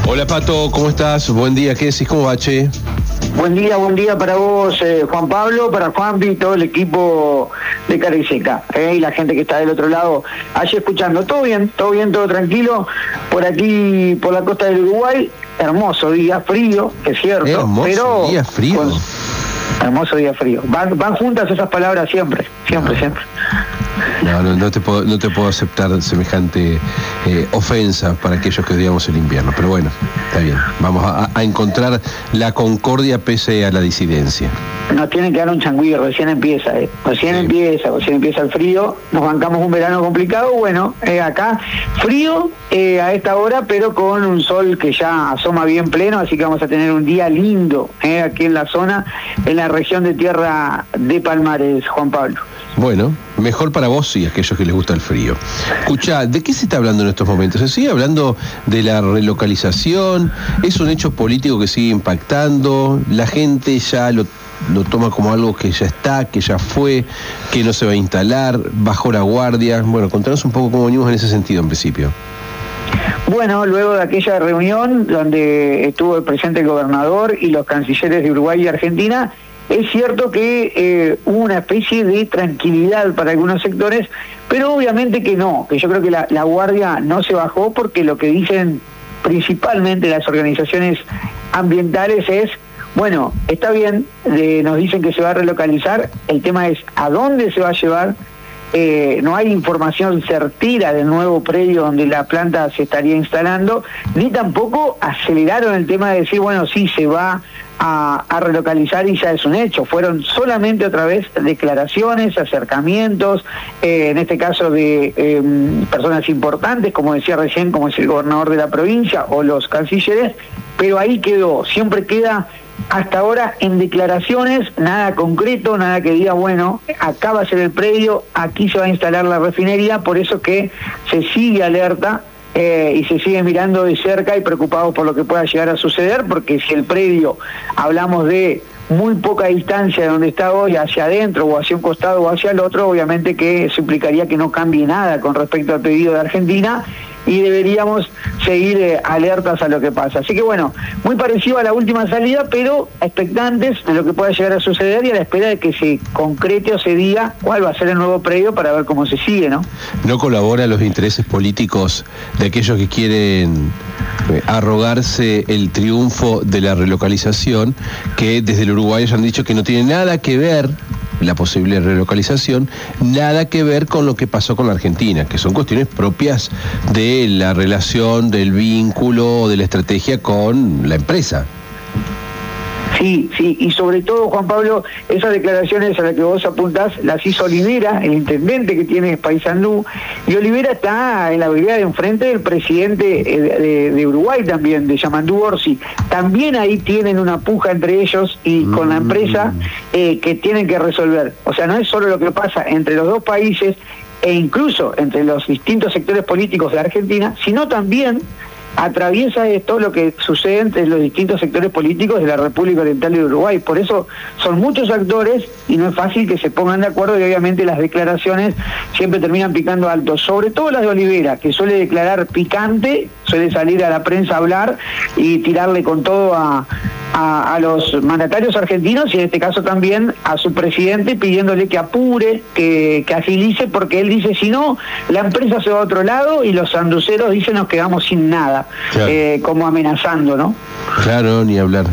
Hola Pato, ¿cómo estás? Buen día, ¿qué decís? ¿Cómo va, che? Buen día para vos, Juan Pablo, para Juanpi y todo el equipo de Cara y Seca, y la gente que está del otro lado, allí escuchando. Todo bien, todo tranquilo, por aquí, por la costa del Uruguay, hermoso día, frío, es cierto, hermoso pero... día frío. Hermoso día frío. Van juntas esas palabras siempre. No te puedo aceptar semejante ofensa para aquellos que odiamos el invierno, pero bueno, está bien. Vamos a encontrar la concordia pese a la disidencia. Nos tienen que dar un changüí, recién empieza, recién empieza el frío, nos bancamos un verano complicado, bueno, acá frío a esta hora, pero con un sol que ya asoma bien pleno, así que vamos a tener un día lindo aquí en la zona, en la región de Tierra de Palmares, Juan Pablo. Bueno, mejor para vos y aquellos que les gusta el frío. Escuchá, ¿de qué se está hablando en estos momentos? ¿Se sigue hablando de la relocalización? ¿Es un hecho político que sigue impactando? ¿La gente ya lo toma como algo que ya está, que ya fue, que no se va a instalar, bajó la guardia? Bueno, contanos un poco cómo venimos en ese sentido en principio. Bueno, luego de aquella reunión donde estuvo el presidente gobernador y los cancilleres de Uruguay y Argentina, es cierto que hubo una especie de tranquilidad para algunos sectores, pero obviamente que no, que yo creo que la guardia no se bajó, porque lo que dicen principalmente las organizaciones ambientales es: bueno, está bien, nos dicen que se va a relocalizar, el tema es a dónde se va a llevar. No hay información certera del nuevo predio donde la planta se estaría instalando, ni tampoco aceleraron el tema de decir, bueno, sí, se va a relocalizar y ya es un hecho. Fueron solamente otra vez declaraciones, acercamientos, en este caso de personas importantes, como decía recién, como es el gobernador de la provincia o los cancilleres, pero ahí quedó, siempre queda hasta ahora en declaraciones, nada concreto, nada que diga, bueno, acá va a ser el predio, aquí se va a instalar la refinería, por eso que se sigue alerta y se sigue mirando de cerca y preocupado por lo que pueda llegar a suceder, porque si el predio, hablamos de muy poca distancia de donde está hoy, hacia adentro o hacia un costado o hacia el otro, obviamente que eso implicaría que no cambie nada con respecto al pedido de Argentina, y deberíamos seguir alertas a lo que pasa. Así que bueno, muy parecido a la última salida, pero expectantes de lo que pueda llegar a suceder y a la espera de que se concrete o se diga cuál va a ser el nuevo predio para ver cómo se sigue, ¿no? ¿No colabora los intereses políticos de aquellos que quieren arrogarse el triunfo de la relocalización, que desde el Uruguay han dicho que no tiene nada que ver la posible relocalización, nada que ver con lo que pasó con la Argentina, que son cuestiones propias de la relación, del vínculo, de la estrategia con la empresa? Sí, y sobre todo, Juan Pablo, esas declaraciones a las que vos apuntás las hizo Olivera, el intendente que tiene Paysandú, y Olivera está en la vereda de enfrente del presidente de Uruguay también, de Yamandú Orsi. También ahí tienen una puja entre ellos y con la empresa que tienen que resolver. O sea, no es solo lo que pasa entre los dos países e incluso entre los distintos sectores políticos de Argentina, sino también atraviesa esto lo que sucede entre los distintos sectores políticos de la República Oriental de Uruguay. Por eso son muchos actores y no es fácil que se pongan de acuerdo, y obviamente las declaraciones siempre terminan picando alto, sobre todo las de Olivera, que suele declarar picante, suele salir a la prensa a hablar y tirarle con todo a los mandatarios argentinos, y en este caso también a su presidente, pidiéndole que apure, que agilice, porque él dice, si no, la empresa se va a otro lado y los sanduceros dicen nos quedamos sin nada, claro. Como amenazando, ¿no? Claro, ni hablar.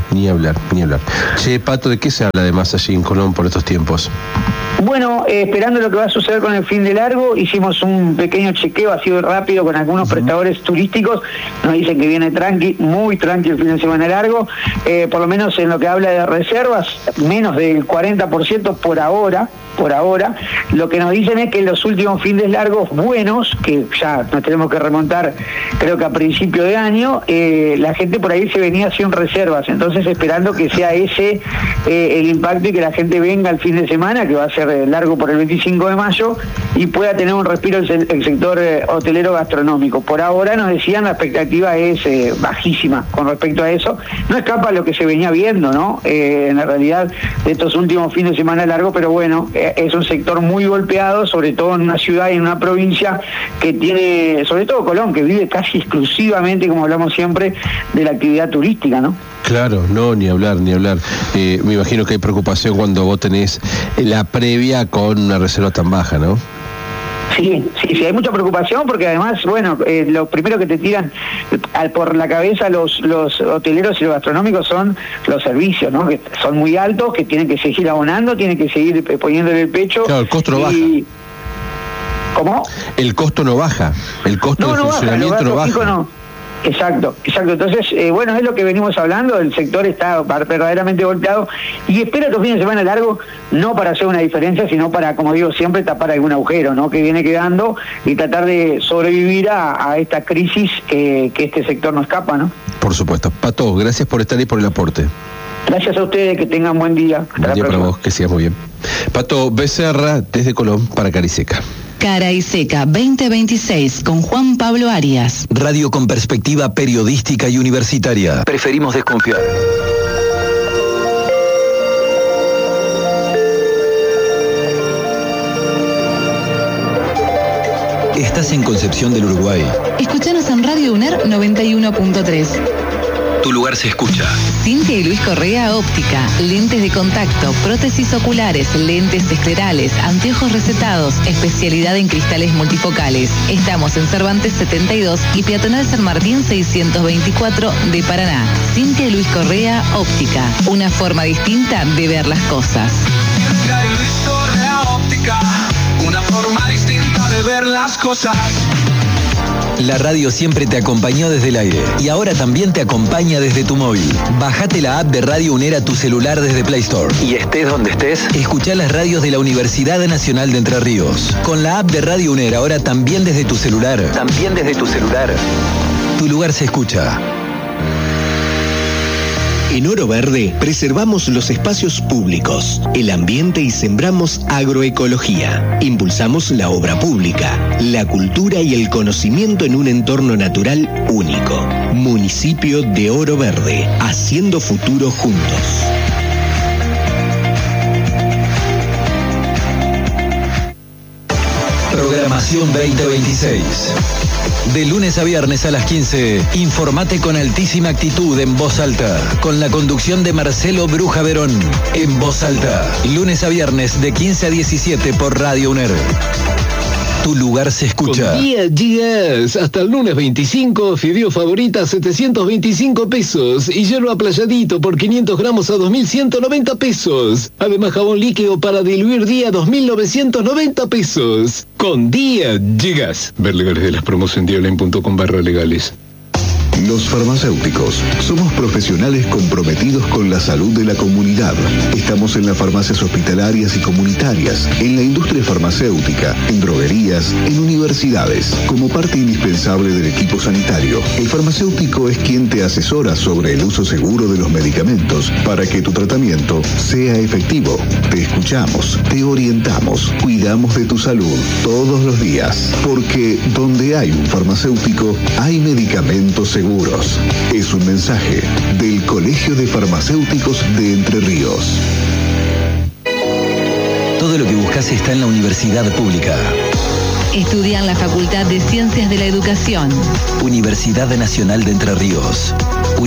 Che, Pato, ¿de qué se habla además allí en Colón por estos tiempos? Bueno, esperando lo que va a suceder con el fin de largo, hicimos un pequeño chequeo así de rápido con algunos prestadores turísticos. Nos dicen que viene muy tranqui el fin de semana largo, por lo menos en lo que habla de reservas, menos del 40% por ahora. Lo que nos dicen es que en los últimos fines largos buenos, que ya nos tenemos que remontar creo que a principio de año, la gente por ahí se venía sin reservas, entonces esperando que sea ese el impacto y que la gente venga el fin de semana, que va a ser largo por el 25 de mayo, y pueda tener un respiro el sector hotelero gastronómico. Por ahora nos decían la expectativa es bajísima con respecto a eso. No escapa lo que se venía viendo, ¿no? En la realidad de estos últimos fines de semana largos, pero bueno, es un sector muy golpeado, sobre todo en una ciudad y en una provincia que tiene, sobre todo Colón, que vive casi exclusivamente, como hablamos siempre, de la actividad turística, ¿no? Claro, no, ni hablar. Me imagino que hay preocupación cuando vos tenés la previa con una reserva tan baja, ¿no? Sí, hay mucha preocupación porque además, bueno, lo primero que te tiran por la cabeza los hoteleros y los gastronómicos son los servicios, ¿no? Que son muy altos, que tienen que seguir abonando, tienen que seguir poniéndole el pecho. Claro, el costo no baja. ¿Cómo? El costo no baja, el costo de funcionamiento no baja. Exacto. Entonces, bueno, es lo que venimos hablando, el sector está verdaderamente golpeado y espera estos fines de semana largo, no para hacer una diferencia, sino para, como digo siempre, tapar algún agujero, ¿no? Que viene quedando y tratar de sobrevivir a esta crisis que este sector no escapa, ¿no? Por supuesto. Pato, gracias por estar y por el aporte. Gracias a ustedes, que tengan buen día. Buen día para vos, que sigas muy bien. Pato Becerra, desde Colón, para Cara y Seca. Cara y Seca 2026 con Juan Pablo Arias. Radio con perspectiva periodística y universitaria. Preferimos desconfiar. Estás en Concepción del Uruguay. Escuchanos en Radio UNER 91.3. Tu lugar se escucha. Cintia y Luis Correa Óptica, lentes de contacto, prótesis oculares, lentes esclerales, anteojos recetados, especialidad en cristales multifocales. Estamos en Cervantes 72 y Peatonal San Martín 624 de Paraná. Cintia y Luis Correa Óptica, una forma distinta de ver las cosas. Cintia y Luis Correa Óptica, una forma distinta de ver las cosas. La radio siempre te acompañó desde el aire y ahora también te acompaña desde tu móvil. Bájate la app de Radio UNER a tu celular desde Play Store. Y estés donde estés, escuchá las radios de la Universidad Nacional de Entre Ríos. Con la app de Radio UNER ahora también desde tu celular. Tu lugar se escucha. En Oro Verde preservamos los espacios públicos, el ambiente y sembramos agroecología. Impulsamos la obra pública, la cultura y el conocimiento en un entorno natural único. Municipio de Oro Verde, haciendo futuro juntos. Programación 2026. De lunes a viernes a las 15, informate con altísima actitud en Voz Alta, con la conducción de Marcelo Bruja Verón, en Voz Alta. Lunes a viernes de 15 a 17 por Radio UNER. Tu lugar se escucha. Con días. Hasta el lunes 25, fideo favorita 725 pesos y hierro aplayadito por 500 gramos a 2.190 pesos. Además, jabón líquido para diluir día 2.990 pesos. Con días. Ver legales de las promos en dialine.com/legales. Los farmacéuticos somos profesionales comprometidos con la salud de la comunidad. Estamos en las farmacias hospitalarias y comunitarias, en la industria farmacéutica, en droguerías, en universidades, como parte indispensable del equipo sanitario. El farmacéutico es quien te asesora sobre el uso seguro de los medicamentos para que tu tratamiento sea efectivo. Te escuchamos, te orientamos, cuidamos de tu salud todos los días, porque donde hay un farmacéutico, hay medicamentos seguros. Es un mensaje del Colegio de Farmacéuticos de Entre Ríos. Todo lo que buscas está en la universidad pública. Estudia en la Facultad de Ciencias de la Educación. Universidad Nacional de Entre Ríos.